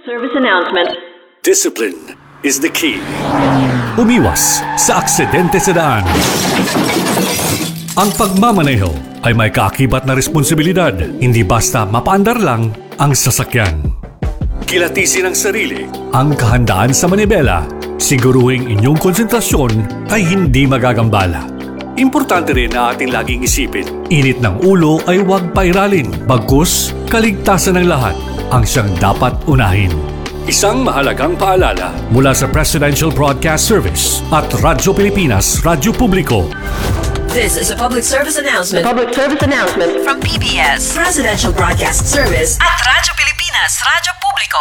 Service announcement. Discipline is the key. Umiwas sa aksidente sa daan. Ang pagmamaneho ay may kaakibat na responsibilidad. Hindi basta mapaandar lang ang sasakyan. Kilatisin ang sarili. Ang kahandaan sa manibela. Siguruhing inyong konsentrasyon ay hindi magagambala. Importante rin na ating laging isipin. Init ng ulo ay huwag pairalin. Bagkus, kaligtasan ng lahat ang siyang dapat unahin. Isang mahalagang paalala mula sa Presidential Broadcast Service at Radyo Pilipinas, Radyo Publiko. This is a public service announcement. Public service announcement From PBS, Presidential Broadcast Service at Radyo Pilipinas, Radyo Publiko.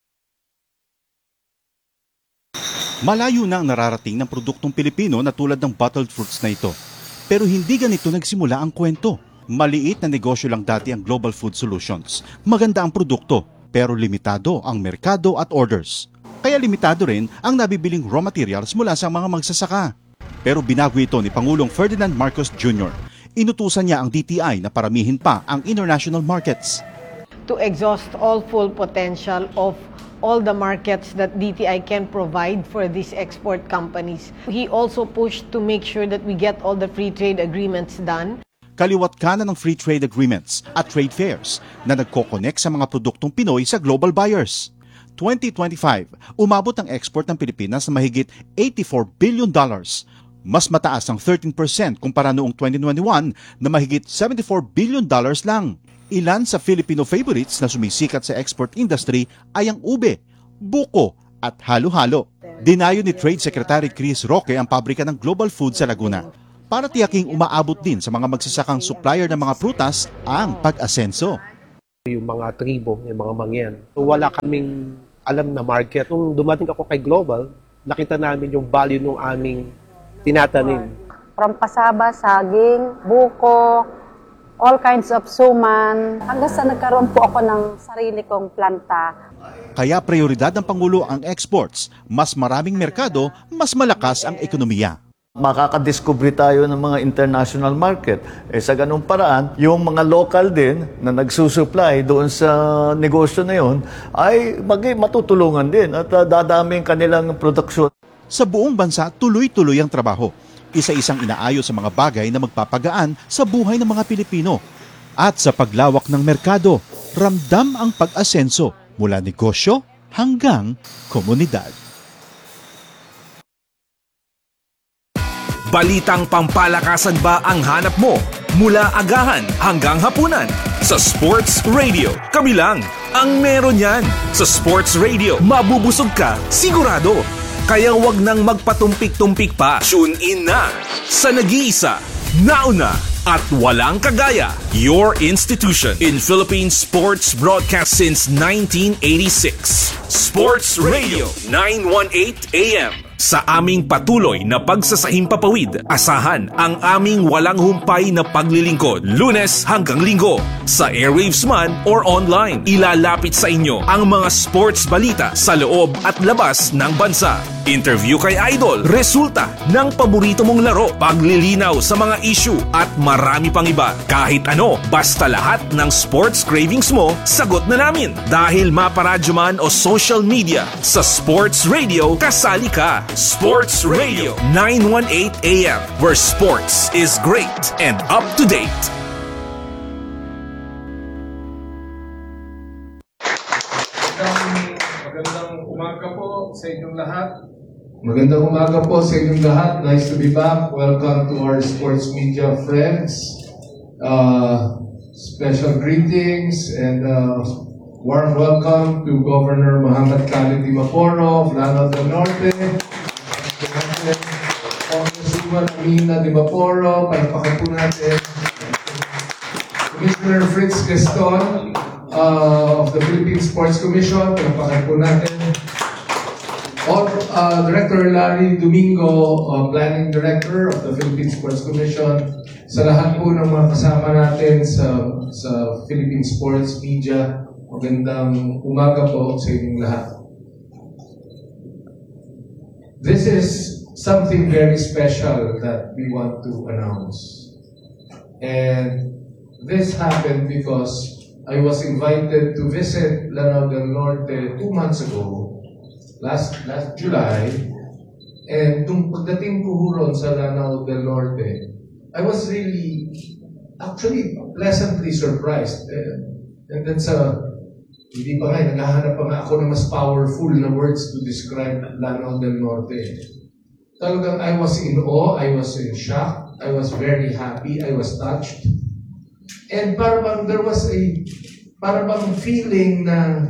Malayo na ang nararating ng produktong Pilipino na tulad ng bottled fruits na ito. Pero hindi ganito nagsimula ang kwento. Maliit na negosyo lang dati ang Global Food Solutions. Maganda ang produkto, pero limitado ang merkado at orders. Kaya limitado rin ang nabibiling raw materials mula sa mga magsasaka. Pero binago ito ni Pangulong Ferdinand Marcos Jr. Inutusan niya ang DTI na paramihin pa ang international markets. To exhaust all full potential of all the markets that DTI can provide for these export companies. He also pushed to make sure that we get all the free trade agreements done. Kaliwat kanan ng free trade agreements at trade fairs na nagko-connect sa mga produktong Pinoy sa global buyers. 2025, umabot ang export ng Pilipinas na mahigit $84 billion. Mas mataas ang 13% kumpara noong 2021 na mahigit $74 billion lang. Ilan sa Filipino favorites na sumisikat sa export industry ay ang ube, buko at halo-halo. Dinayo ni Trade Secretary Chris Roque ang pabrika ng Global Food sa Laguna para tiyaking umaabot din sa mga magsasakang supplier ng mga prutas ang pag-asenso. Yung mga tribo, yung mga mangyan. So, wala kaming alam na market. Nung dumating ako kay Global, nakita namin yung value ng aming tinatanim. From pasaba, saging, buko, all kinds of suman. Hanggang sa nagkaroon po ako ng sarili kong planta. Kaya prioridad ng Pangulo ang exports. Mas maraming merkado, mas malakas ang ekonomiya. Makakadiscover tayo ng mga international market. Sa ganung paraan, yung mga local din na nagsusupply doon sa negosyo na yun ay matutulungan din at dadami ang kanilang produksyon. Sa buong bansa, tuloy-tuloy ang trabaho. Isa-isang inaayos sa mga bagay na magpapagaan sa buhay ng mga Pilipino. At sa paglawak ng merkado, ramdam ang pag-asenso mula negosyo hanggang komunidad. Balitang pampalakasan ba ang hanap mo? Mula agahan hanggang hapunan. Sa Sports Radio, kami lang ang meron yan. Sa Sports Radio, mabubusog ka, sigurado. Kaya wag nang magpatumpik-tumpik pa. Tune in na sa nag-iisa, nauna at walang kagaya. Your institution in Philippine sports broadcast since 1986. Sports Radio 918 AM. Sa aming patuloy na pagsasahimpapawid, asahan ang aming walang humpay na paglilingkod. Lunes hanggang Linggo, sa airwaves man or online. Ilalapit sa inyo ang mga sports balita sa loob at labas ng bansa. Interview kay Idol, resulta ng paborito mong laro, paglilinaw sa mga issue at marami pang iba. Kahit ano, basta lahat ng sports cravings mo, sagot na namin. Dahil maparadyo man o social media, sa Sports Radio, kasali ka. Sports Radio 918 AM, where sports is great and up to date. Magandang umaga po sa inyong lahat. Magandang umaga po sa inyong lahat. Nice to be back. Welcome to our sports media friends. Special greetings and warm welcome to Governor Muhammad Khalid Dimaporo of Lanao del Norte, Congresswoman Amina Dimaporo, palakpakan po natin, Commissioner Fritz Gaston of the Philippine Sports Commission, palakpakan po natin, Director Larry Domingo, Planning Director of the Philippine Sports Commission, sa lahat po ng mga kasama natin sa Philippine Sports Media. Magandang umaga po sa inyong lahat. This is something very special that we want to announce. And this happened because I was invited to visit Lanao del Norte 2 months ago, last July, and nung pagdating ko ron sa Lanao del Norte, I was really, actually, pleasantly surprised. And that's hindi pa nga, naghahanap pa nga ako ng mas powerful na words to describe Lanao del Norte. Talagang I was in awe, I was in shock, I was very happy, I was touched. And parang there was parang feeling na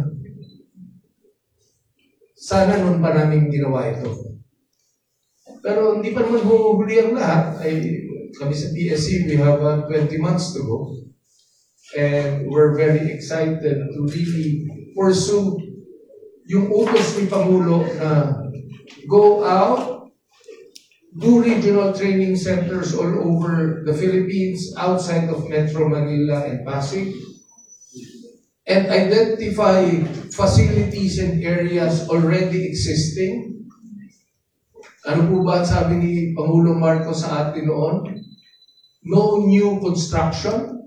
sana noon pa namin ginawa ito. Pero hindi pa naman humuhuli ang lahat. Kami sa PSC, we have 20 months to go. And we're very excited to really pursue yung utos ni Pangulo na go out, do regional training centers all over the Philippines, outside of Metro Manila and Pasig, and identify facilities and areas already existing. Ano po ba sabi ni Pangulong Marcos sa atin noon? No new construction,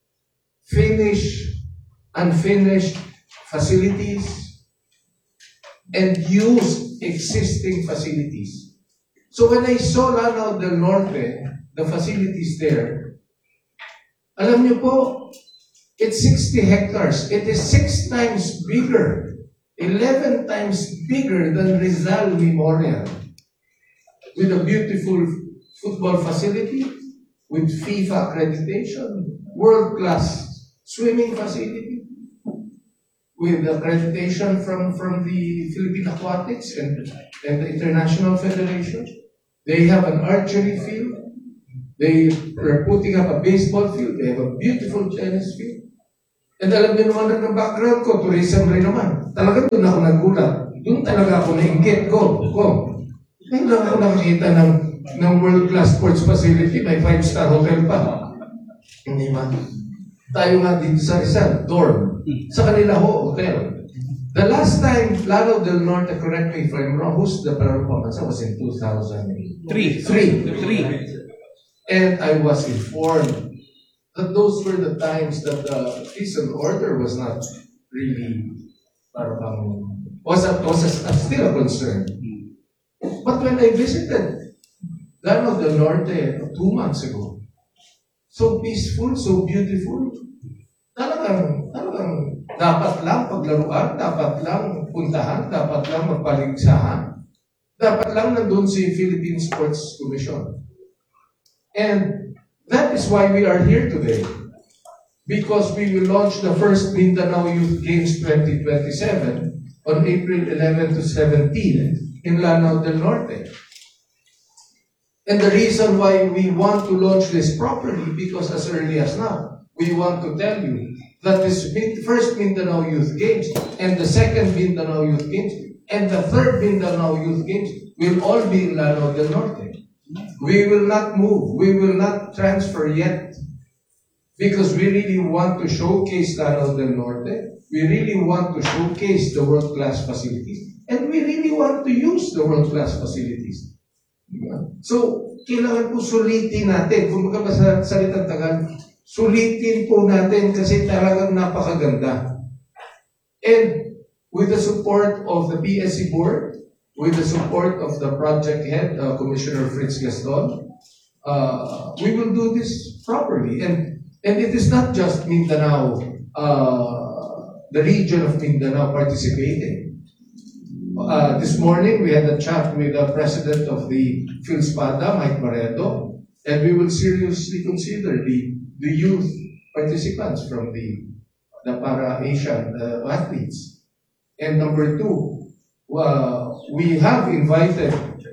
unfinished facilities, and use existing facilities. So when I saw Lanao del Norte, the facilities there, alam niyo po, it's 60 hectares. It is 6 times bigger, 11 times bigger than Rizal Memorial, with a beautiful football facility, with FIFA accreditation, world-class swimming facility, with accreditation from the Philippine Aquatics and the International Federation. They have an archery field. They are putting up a baseball field. They have a beautiful tennis field. And alam niyo naman ng background ko, tourism rin naman. Talaga doon ako nagulat. Doon talaga ako nainggit ko. Ngayon lang ako nakakita ng world-class sports facility. May 5-star hotel pa. Hindi man. Tayo nga dito sa Rizal, dorm. Sa kanila hotel. The last time, Lanao del Norte, correct me if I'm wrong, who's the performance? That was in 2003. And I was informed that those were the times that the peace and order was not really, still a concern. But when I visited Lanao del Norte 2 months ago, so peaceful, so beautiful, talagang dapat lang paglaruan, dapat lang puntahan, dapat lang magpaligsahan, dapat lang nandun si Philippine Sports Commission. And that is why we are here today. Because we will launch the first Mindanao Youth Games 2027 on April 11 to 17 in Lanao del Norte. And the reason why we want to launch this properly, because as early as now, we want to tell you that this first Mindanao Youth Games and the second Mindanao Youth Games and the third Mindanao Youth Games will all be in Lanao del Norte. We will not move. We will not transfer yet because we really want to showcase Lanao del Norte. We really want to showcase the world-class facilities. And we really want to use the world-class facilities. So, kailangan po sulitin natin. Kung magkaba sa salitang Tagalog, sulitin po natin kasi talagang napakaganda. And with the support of the PSC board, with the support of the project head, Commissioner Fritz Gaston, we will do this properly. And it is not just Mindanao, the region of Mindanao participating. This morning, we had a chat with the president of the PhilSpada, Mike Maredo, and we will seriously consider the youth participants from the para-Asian athletes. And number two, we have invited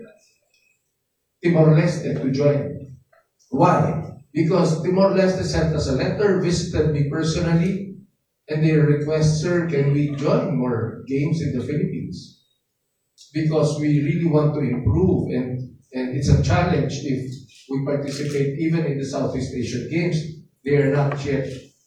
Timor-Leste to join. Why? Because Timor-Leste sent us a letter, visited me personally, and they request, sir, can we join more games in the Philippines? Because we really want to improve, and it's a challenge if we participate even in the Southeast Asian Games. They are not yet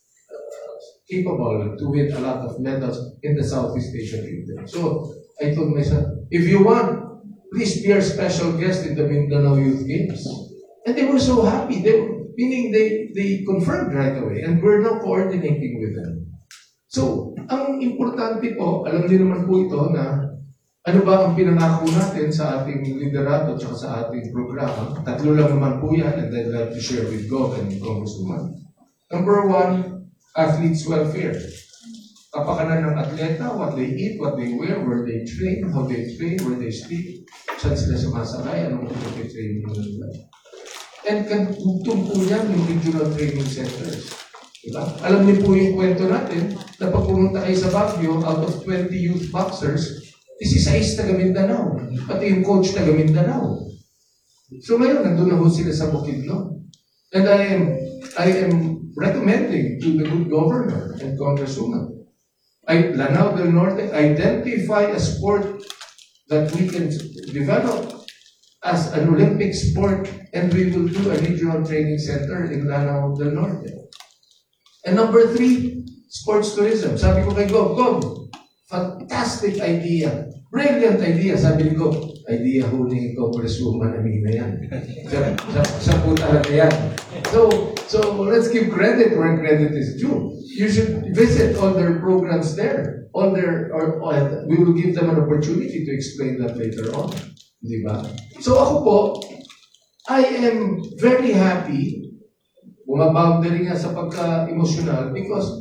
capable to win a lot of medals in the Southeast Asian Games. So I told myself, if you want, please be our special guest in the Mindanao Youth Games. And they were so happy. Meaning they confirmed right away, and we're now coordinating with them. So, ang importante po, alam niyo naman po ito na ano ba ang pinangako natin sa ating liderato at sa ating programa? Tatlo lang naman po yan, and I'd like to share with Gov and Congresswoman. Number one, athletes' welfare. Kapakanan ng atleta, what they eat, what they wear, where they train, how they train, where they sleep, saan sila sumasakay, anong training nila. And tugtog po yan yung regional training centers. Diba? Alam niyo po yung kwento natin na pag pumunta kayo sa Baguio, out of 20 youth boxers, 16 taga Mindanao. Pati yung coach taga Mindanao. So ngayon, nandun na ho sila sa Bukidnon. And I am recommending to the good governor and congresswoman, Lanao del Norte, identify a sport that we can develop as an Olympic sport, and we will do a regional training center in Lanao del Norte. And number 3, sports tourism. Sabi ko kay Gov, fantastic idea. Brilliant idea. Sabi ko, idea ho ni Congresswoman Amina yan. Siya po talaga yan. So let's give credit where credit is due. You should visit all their programs there. We will give them an opportunity to explain that later on. Diba? So ako po, I am very happy, bumaboundary nga sa pagka-emosyonal, because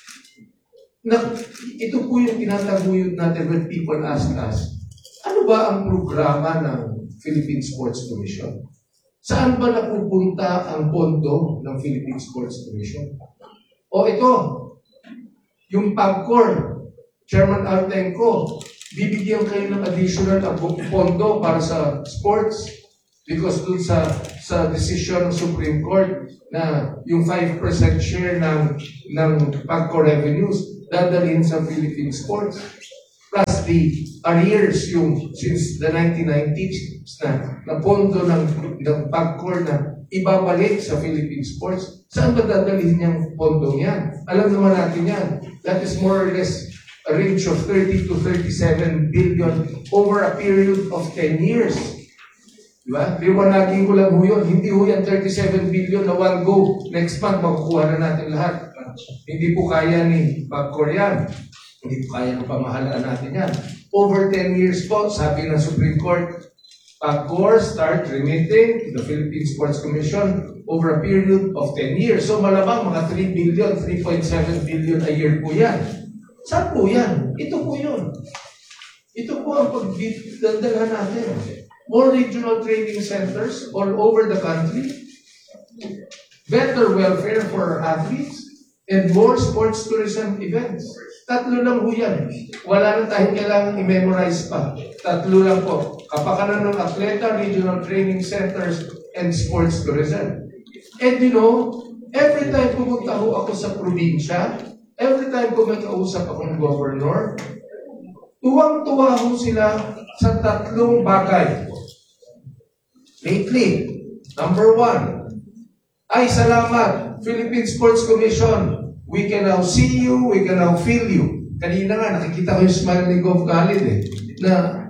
ito po yung tinataguyod natin when people ask us, ano ba ang programa ng Philippine Sports Commission? Saan ba napupunta ang pondo ng Philippine Sports Commission? O ito, yung PAGCOR, Chairman Altenco, bibigyan kayo ng additional pondo para sa sports because dun sa decision ng Supreme Court na yung 5% share ng PAGCOR revenues dadalhin sa Philippine sports. Plus the arrears yung since the 1990s na pondo ng PAGCOR na ibabalik sa Philippine sports. Saan ba dadalhin yung pondo yan? Alam naman natin yan. That is more or less a range of 30 to 37 billion over a period of 10 years. Diba? Liwanagin ko lang ho yun. Hindi ho yan 37 billion na one go. Next month, makukuha na natin lahat. Hindi po kaya ni PAGCOR yan. Hindi po kaya ng pamahalaan natin yan. Over 10 years po, sabi ng Supreme Court, PAGCOR start remitting to the Philippine Sports Commission over a period of 10 years. So malamang mga 3 billion, 3.7 billion a year po yan. Saan po yan? Ito po yun. Ito po ang pagdadala natin. More regional training centers all over the country. Better welfare for our athletes. And more sports tourism events. Tatlo lang po yan. Wala na tayong kailangan i-memorize pa. Tatlo lang po. Kapakanan ng atleta, regional training centers, and sports tourism. And you know, every time pumunta ho ako sa probinsya, every time ko may kausap akong governor, tuwang-tuwa ho sila sa tatlong bagay. Lately, number 1, ay salamat, Philippine Sports Commission. We can now see you, we can now feel you. Kanina nga, nakikita ko yung smile ni Gov Khalid na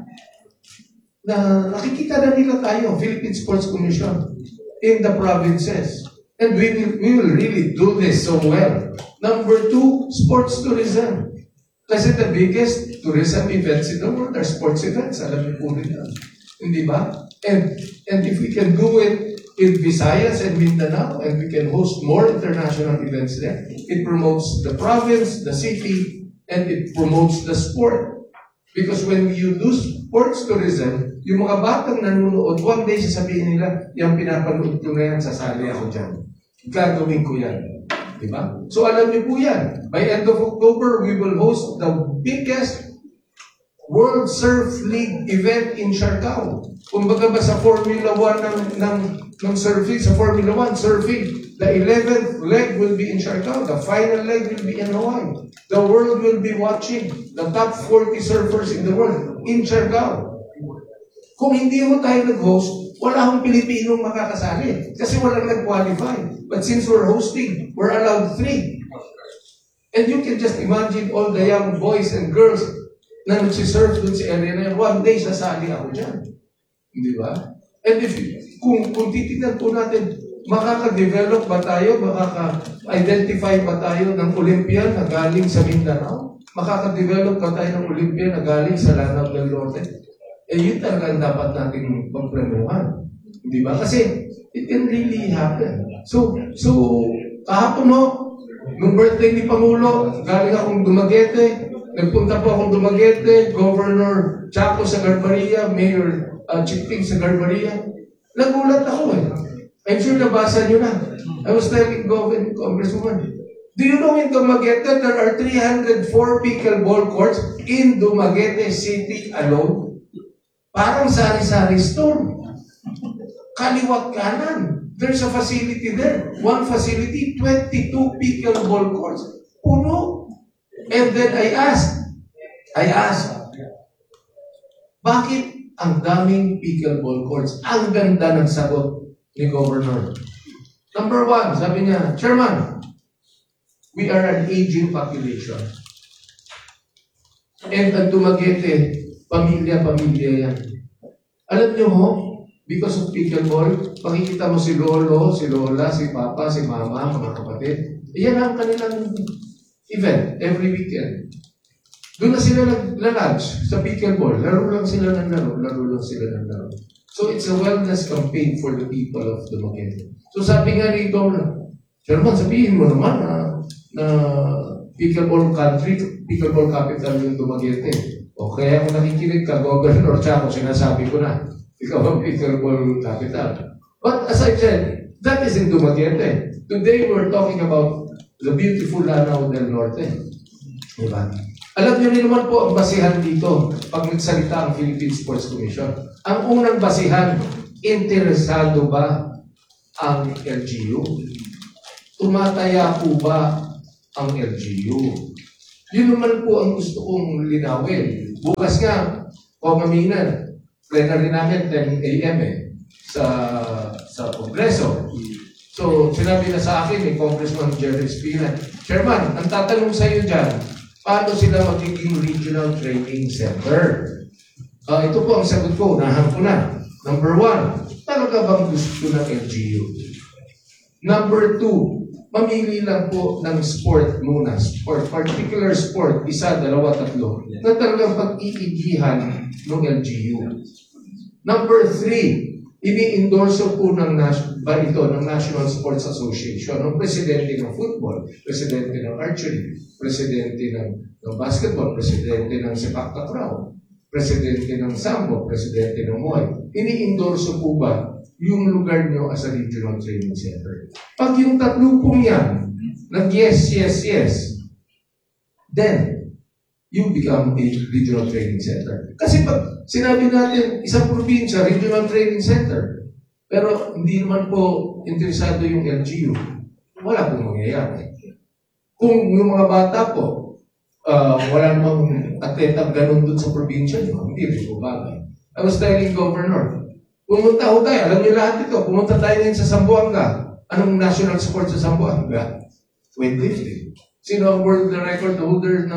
nakikita na nila tayo, Philippine Sports Commission, in the provinces. And we will really do this so well. Number 2, sports tourism. Kasi the biggest tourism events in the world are sports events. Alam niyo po rin yan. Hindi ba? And if we can do it in Visayas and Mindanao, and we can host more international events there, it promotes the province, the city, and it promotes the sport. Because when you do sports tourism, yung mga batang nanonood, one day sasabihin nila, yung pinapanood ko na yan, sasali ako dyan. Gagawin ko yan. Diba? So alam niyo po yan. By end of October, we will host the biggest World Surf League event in Siargao. Kumbaga ba sa Formula 1 ng surfing, sa Formula 1 surfing, the 11th leg will be in Siargao. The final leg will be in Hawaii. The world will be watching the top 40 surfers in the world in Siargao. Kung hindi mo tayo nag-host, wala akong Pilipinong makakasali kasi walang nag-qualify. But since we're hosting, we're allowed 3. And you can just imagine all the young boys and girls na nagsisurf dun sa area na yan, one day sasali ako dyan. Di ba? And if kung titignan po natin, Makaka-develop ba tayo? Makaka-identify ba tayo ng Olympian na galing sa Mindanao? Makaka-develop ba tayo ng Olympian na galing sa Lanao del Norte? Yun talaga ang dapat natin pagplanuhan. Di ba? Kasi it can really happen. So kahapon nung birthday ni Pangulo, galing akong Dumaguete, nagpunta po akong Dumaguete, Governor Chaco sa Garbaria, Mayor Chikting sa Garbaria. Nagulat ako I'm sure nabasa nyo na. I was telling Congresswoman, do you know in Dumaguete there are 304 pickleball courts in Dumaguete City alone? Parang sari-sari store. Kaliwat kanan. There's a facility there. One facility, 22 pickleball courts. Puno. And then I asked, bakit ang daming pickleball courts? Ang ganda ng sagot ni Governor. Number one, sabi niya, Chairman, we are an aging population. And ang Dumaguete, pamilya-pamilya yan. Alam niyo because of pickleball, makikita mo si Lolo, si Lola, si Papa, si Mama, mga kapatid. Iyan ang kanilang event every weekend. Doon na sila nagla-lunch sa pickleball. Laro lang sila ng laro. So it's a wellness campaign for the people of Dumaguete. So sabi nga ni Governor, Chairman, sabihin mo naman na pickleball country, pickleball capital yung Dumaguete. O kaya kung nakikinig ka, Governor Chaco, sinasabi ko na, ikaw ang pickleball capital. But as I said, that is in Dumaguete. Today we're talking about the beautiful Lanao del Norte. Diba? Alam niyo rin naman po ang basihan dito pag nagsalita ang Philippine Sports Commission. Ang unang basihan, interesado ba ang LGU? Tumataya po ba ang LGU? Yun naman po ang gusto kong linawin. Bukas nga, pamaminan, plenary namin 10 a.m. sa Kongreso. So, sinabi na sa akin ni Congressman Jerry Espina, Chairman, ang tatanong sa iyo dyan, paano sila magiging regional training center? Ito po ang sagot ko, unahan ko na. Number one, talaga bang gusto ng LGU? Number two, mamili lang po ng sport muna. Sport, particular sport, isa, dalawa, tatlo, na talagang pag-iigihan ng LGU. Number three, ini-endorso po ng National Sports Association, ng presidente ng football, presidente ng archery, presidente ng basketball, presidente ng sepak takraw, presidente ng sambo, presidente ng muay. Ini-endorso po ba yung lugar nyo as a regional training center? Pag yung tatlo pong yan, nag-yes, then you become a regional training center. Kasi pag sinabi natin, isang probinsya, regional training center, pero hindi naman po interesado yung LGU, wala pong mangyayari. Kung yung mga bata po, wala namang atletang ganun dun sa probinsya nyo, hindi rin po bagay. I was telling Governor, pumunta ho tayo, alam niyo lahat ito, pumunta tayo ngayon sa Zamboanga. Anong national sport sa Zamboanga? Weightlifting. Sino ang world record holder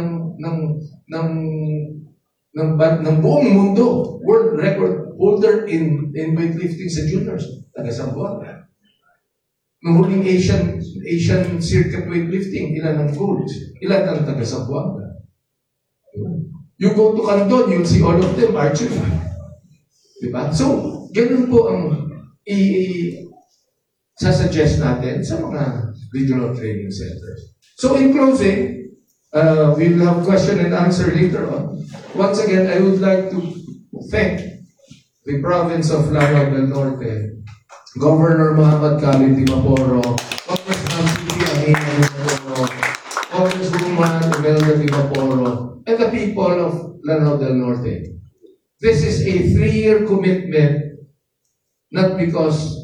ng buong mundo? World record holder in weightlifting sa juniors. Taga Zamboanga. Nung huling Asian circuit weightlifting, ilan ang gold? Ilan ang taga Zamboanga? You go to Candon, you'll see all of them archery. Diba? So, ganun po ang sasuggest natin sa mga regional training centers. So in closing, we'll have question and answer later on. Once again, I would like to thank the province of Lanao del Norte, Governor Muhammad Khalid Dimaporo, Congressman C.P. Amina Dimaporo, Congresswoman Imelda Dimaporo, and the people of Lanao del Norte. This is a 3-year commitment, not because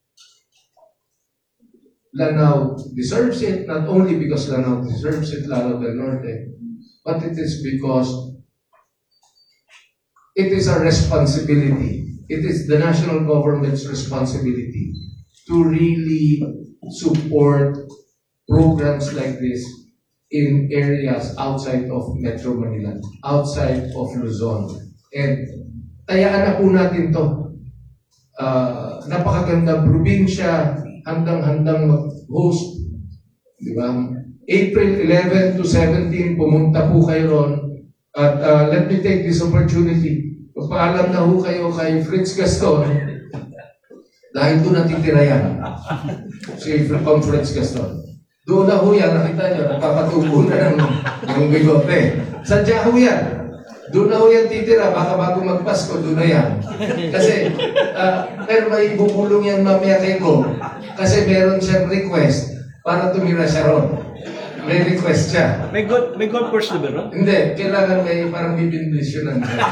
Lanao deserves it, not only because Lanao deserves it, Lanao del Norte, but it is because it is a responsibility. It is the national government's responsibility to really support programs like this in areas outside of Metro Manila, outside of Luzon. And tayaan na po natin to. Napakagandang probinsya, handang-handang mag-host. Di ba? April 11 to 17, pumunta po kayo ron. At let me take this opportunity. Pagpaalam na ho kayo kay Fritz Gaston, dahil doon natitira yan. Si Fritz Gaston. Doon na ho yan, nakita nyo, nagpapatubo na ng bigote. Sadya ho yan. Doon na ho yan titira, baka bago magpasko, doon na yan. Kasi, pero may bubulong yan mamaya kay Go. Kasi meron siyang request para tumira siya ron. May request siya. May golf course na ba, no? Hindi, kailangan may parang bibindisyonan siya.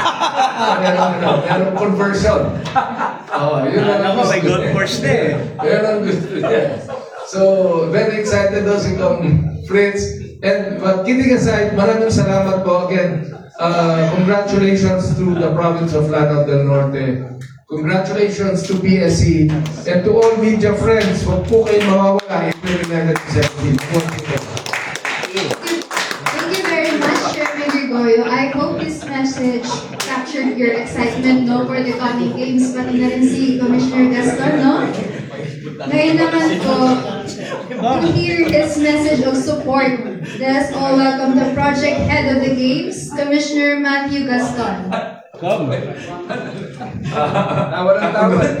Meron conversion. Yun lang ang may golf course na eh. Yun ang gusto niya. So, very excited daw si Tom Fritz. And but kidding aside, maraming salamat po again. Congratulations to the province of Lanao del Norte. Congratulations to PSC and to all media friends. Huwag po kayo mawawala April 11 to 17. Thank you very much, Chairman Gregorio. I hope this message captured your excitement, no, for the coming games. Pati na rin si Commissioner Gaston, no? Ngayon naman po, to hear his message of support, let us all welcome the project head of the games, Commissioner Matthew Gaston. Come. Walang tawad.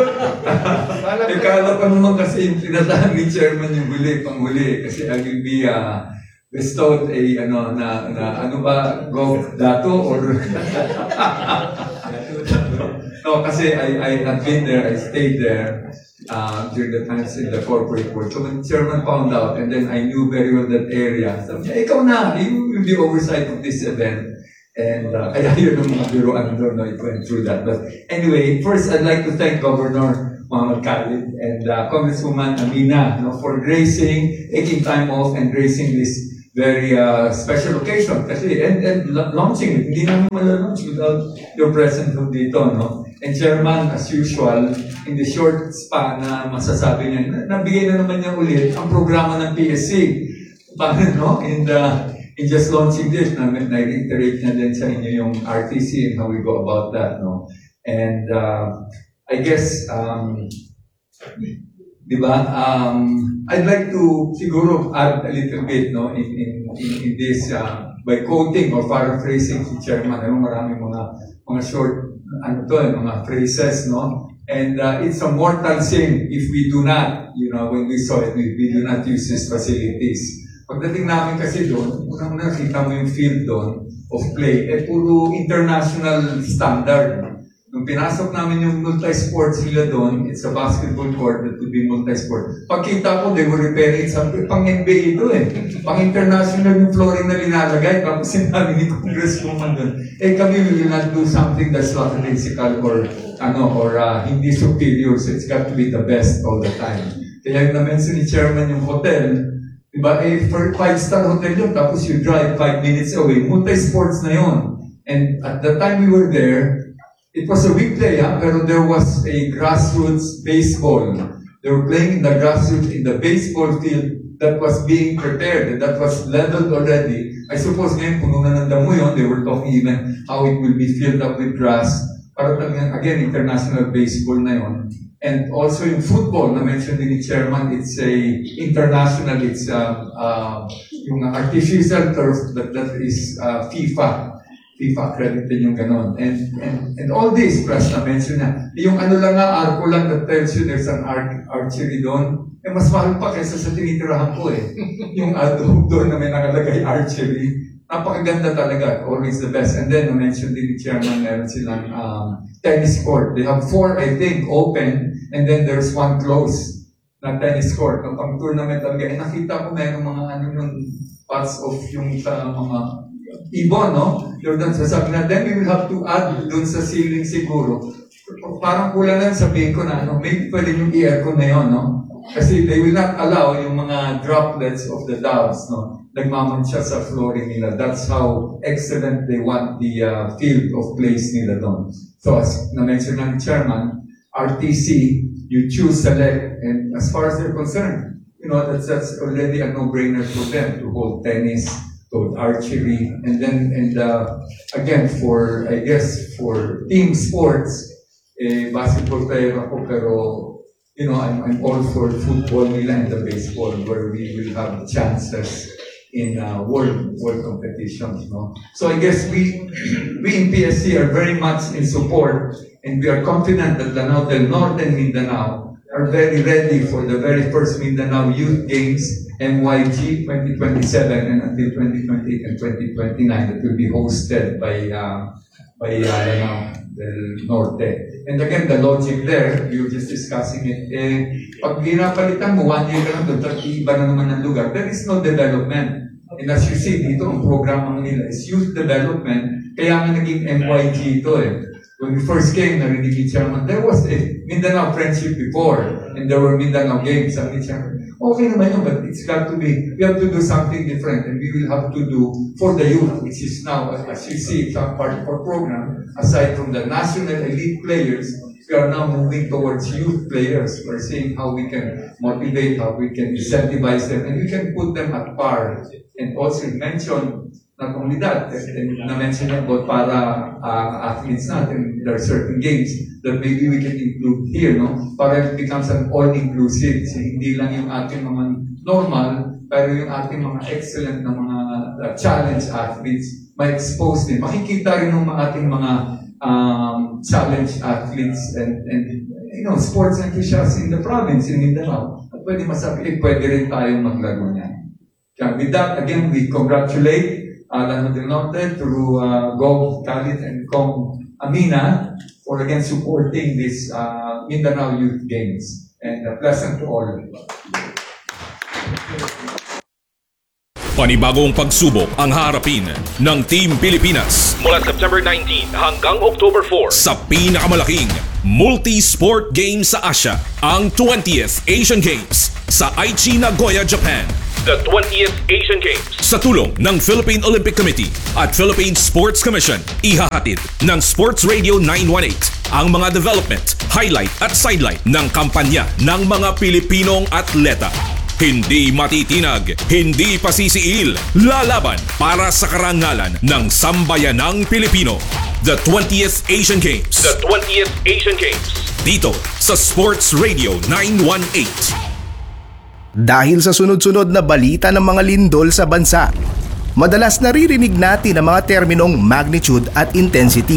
Ikala pa naman kasi yung tinatahan ni Chairman yung panghuli. Kasi I will be bestowed ano ba, Gov Dato or... No, kasi I have been there, I stayed there during the times in the corporate world. So when Chairman found out, and then I knew very well that area, sabi niya, ikaw na, you will be oversight of this event. And kaya yun ang mga biroan doon, it went through that. But anyway, first I'd like to thank Governor Muhammad Khalid and Congresswoman Amina for taking time off and gracing this very special occasion. Kasi, and launching it, hindi namin malalaunch without your presence dito, no? And Chairman, as usual, in the short span na masasabi niya, nabigay na naman niya ulit ang programa ng PSC. Paano, no? And in just launching this, na-reiterate na din sa inyo yung RTC and how we go about that, no? And I guess, di ba, I'd like to siguro add a little bit, no, in this, by quoting or paraphrasing si Chairman, maraming mga short, mga phrases, no? And it's a mortal sin if we do not, when we saw it, we do not use these facilities. Pagdating namin kasi doon, unang nakita mo yung field doon of play, puro international standard. Nung pinasok namin yung multi-sports nila doon, it's a basketball court that would be multi-sport. Pagkita ko, they were repairing something, pang-NBA ito Pang-international yung flooring na linalagay, tapos sinabi ni Congresswoman doon, kami we will not do something that's lackadaisical or hindi superior, so it's got to be the best all the time. Kaya yung na-mention ni Chairman yung hotel, diba, for 5-star hotel yun, tapos you drive 5 minutes away, multi-sports na yun. And at the time we were there, it was a weekday, pero there was a grassroots baseball. They were playing in the grassroots in the baseball field that was being prepared, and that was leveled already. I suppose ngayon, puno na ng damo yun. They were talking even how it will be filled up with grass. Para talagang, again, international baseball na yun. And also yung football, na-mention din ni Chairman, it's a international, it's yung artificial turf that is FIFA accredited yung ganon. And all this, plus na-mention na, yung arco lang that tells you there's an archery doon, mas mahal pa kaysa sa tinitirahan ko yung doon na may nakalagay archery. Napakaganda talaga, always the best. And then, na-mention din ni Chairman, meron silang tennis court. They have 4, I think, open, and then there's 1 closed na tennis court. Nung pang-tournament talaga, nakita ko meron mga parts of yung sa mga ibon, no? Yung sasabi na, then we will have to add dun sa ceiling siguro. Parang kulang lang sabihin ko na, maybe pwede yung i-aircon na yun, no? Kasi they will not allow yung mga droplets of the doves, no? Nagmamount siya sa flooring nila. That's how excellent they want the field of plays nila doon. So as na-mention ng Chairman, RTC, you choose, select, and as far as they're concerned, that's already a no-brainer for them to hold tennis, to archery, and again, for team sports, basketball player ako, pero I'm all for football nila and the baseball where we will have chances in world competitions. So I guess we in PSC are very much in support, and we are confident that Lanao del Norte and Mindanao are very ready for the very first Mindanao Youth Games MYG 2027 and until 2028 and 2029 that will be hosted by Lanao del Norte. And again, the logic there, you were just discussing it, pag ginapalitan mo, 1 year ka lang doon, iba na naman ang lugar, there is no development. And as you see, dito ang programa nila is youth development, kaya nga naging MYG ito When we first came, narinig ni Chairman, there was a Mindanao Friendship before, and there were Mindanao Games. Sabi ni Chairman, okay naman yun, but it's got to be, we have to do something different, and we will have to do for the youth, which is now, as you see, some part of our program, aside from the national elite players, we are now moving towards youth players. We're seeing how we can motivate, how we can incentivize them, and we can put them at par. And also mention, not only that, and na-mention about para athletes natin, there are certain games that maybe we can include here, para it becomes an all-inclusive. So, hindi lang yung ating mga normal, pero yung ating mga excellent na mga challenge athletes, may expose din. Makikita rin ng ating mga challenge athletes and sports enthusiasts in the province, in Mindanao. At pwede masabi, pwede rin tayong maglaro niyan. With that, again, we congratulate Lanao del Norte through Gov Khalid and Kong Amina for again supporting this Mindanao Youth Games. And pleasant to all. Panibagong pagsubok ang harapin ng Team Pilipinas mula September 19 hanggang October 4 sa pinakamalaking multi-sport game sa Asia, ang 20th Asian Games sa Aichi, Nagoya, Japan. The 20th Asian Games sa tulong ng Philippine Olympic Committee at Philippine Sports Commission. Ihahatid ng Sports Radio 918 ang mga development, highlight at sidelight ng kampanya ng mga Pilipinong atleta. Hindi matitinag, hindi pasisiil, lalaban para sa karangalan ng sambayanang Pilipino. The 20th Asian Games. The 20th Asian Games. Dito sa Sports Radio 918. Dahil sa sunod-sunod na balita ng mga lindol sa bansa, madalas naririnig natin ang mga terminong magnitude at intensity.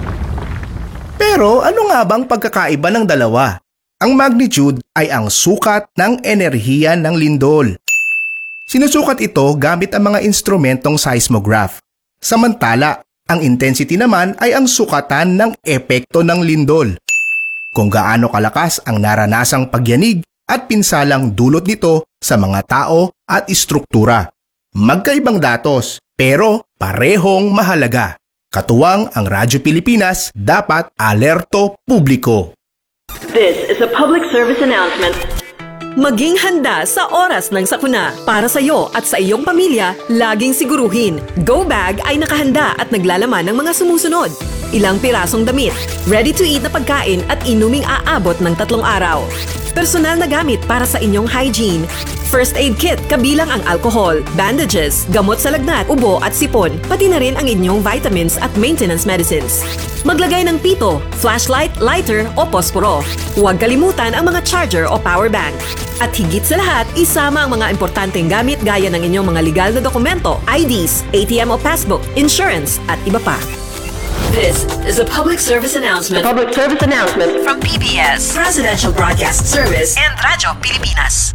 Pero ano nga bang pagkakaiba ng dalawa? Ang magnitude ay ang sukat ng enerhiya ng lindol. Sinusukat ito gamit ang mga instrumentong seismograph. Samantala, ang intensity naman ay ang sukatan ng epekto ng lindol. Kung gaano kalakas ang naranasang pagyanig at pinsalang dulot nito sa mga tao at istruktura. Magkaibang datos, pero parehong mahalaga. Katuwang ang Radyo Pilipinas, dapat alerto publiko. This is a public service announcement. Maging handa sa oras ng sakuna. Para sa iyo at sa iyong pamilya, laging siguruhin, Go Bag ay nakahanda at naglalaman ng mga sumusunod. Ilang pirasong damit, ready-to-eat na pagkain at inuming aabot ng 3 araw. Personal na gamit para sa inyong hygiene. First aid kit kabilang ang alcohol, bandages, gamot sa lagnat, ubo at sipon, pati na rin ang inyong vitamins at maintenance medicines. Maglagay ng pito, flashlight, lighter o posporo. Huwag kalimutan ang mga charger o power bank. At higit sa lahat, isama ang mga importanteng gamit gaya ng inyong mga legal na dokumento, IDs, ATM o passbook, insurance at iba pa. This is a public service announcement. Public service announcement From PBS, Presidential Broadcast Service, and Radyo Pilipinas.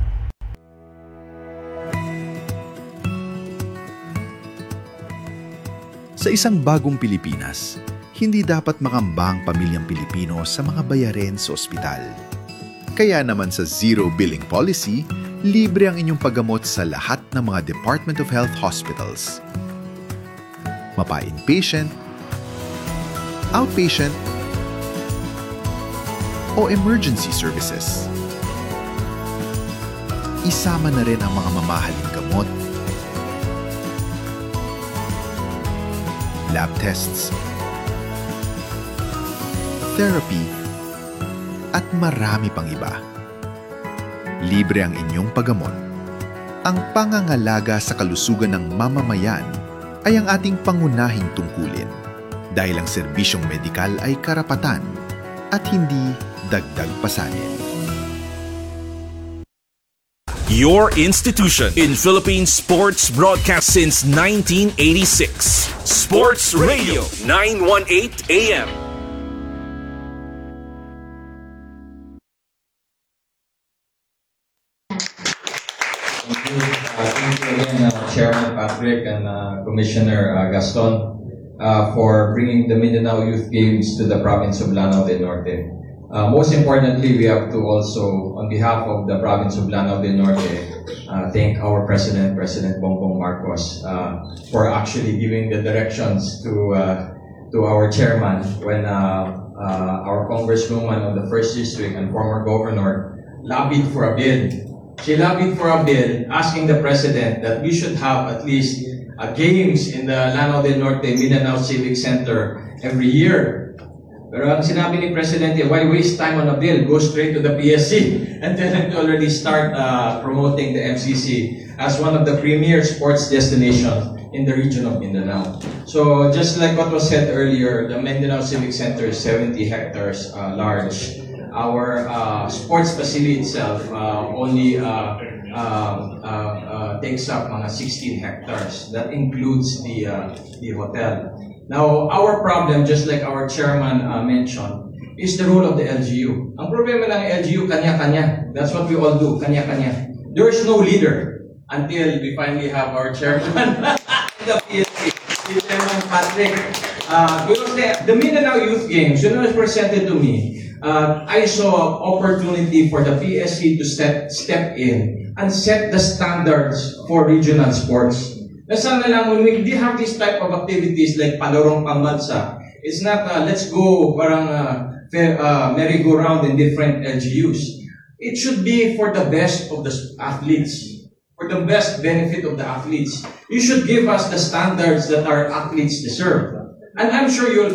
Sa isang bagong Pilipinas, hindi dapat makamba ang pamilyang Pilipino sa mga bayarin sa ospital. Kaya naman sa Zero Billing Policy, libre ang inyong paggamot sa lahat ng mga Department of Health hospitals. Mapa-inpatient, outpatient, o emergency services. Isama na rin ang mga mamahaling gamot, lab tests, therapy, at marami pang iba. Libre ang inyong paggamot. Ang pangangalaga sa kalusugan ng mamamayan ay ang ating pangunahing tungkulin. Dahil ang serbisyong medikal ay karapatan at hindi dagdag pasanin. your institution in Philippine sports broadcast since 1986. Sports Radio 918 AM. Thank you again, Chairman Patrick and Commissioner Gaston, for bringing the Mindanao Youth Games to the province of Lanao del Norte. Most importantly, we have to also, on behalf of the province of Lanao del Norte, thank our President, President Bongbong Marcos, for actually giving the directions to our chairman when our congresswoman of the 1st District and former governor lobbied for a bill. She lobbied for a bill asking the President that we should have at least games in the Lanao del Norte Mindanao Civic Center every year. Pero ang sinabi ni Presidente, why waste time on a bill? Go straight to the PSC and tell him to already start promoting the MCC as one of the premier sports destinations in the region of Mindanao. So just like what was said earlier, the Mindanao Civic Center is 70 hectares large. Our sports facility itself only takes up mga 16 hectares. That includes the hotel. Now, our problem, just like our chairman mentioned, is the role of the LGU. Ang problema ng LGU, kanya-kanya. That's what we all do, kanya-kanya. There is no leader until we finally have our chairman in the PSC, the Chairman Patrick. The Mindanao Youth Games, when it was presented to me, I saw opportunity for the PSC to step in and set the standards for regional sports. Sana lang when we have this type of activities like palarong pambansa, it's not let's go parang merry-go-round in different LGUs. It should be for the best of the athletes, for the best benefit of the athletes. You should give us the standards that our athletes deserve. And I'm sure you'll